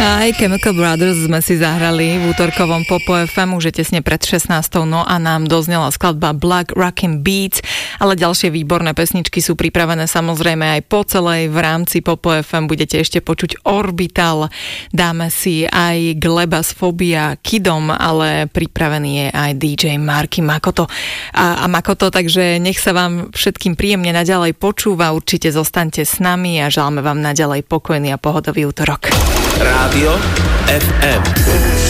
Aj Chemical Brothers sme si zahrali v útorkovom Popo FM už tesne pred 16. No a nám doznela skladba Black Rockin' Beats, ale ďalšie výborné pesničky sú pripravené samozrejme aj po celej. V rámci Popo FM budete ešte počuť Orbital, dáme si aj Gleba z Phobia Kidom, ale pripravený je aj DJ Marky Makoto a Makoto, takže nech sa vám všetkým príjemne naďalej počúva, určite zostaňte s nami a želáme vám naďalej pokojný a pohodový útorok. Rádio FM.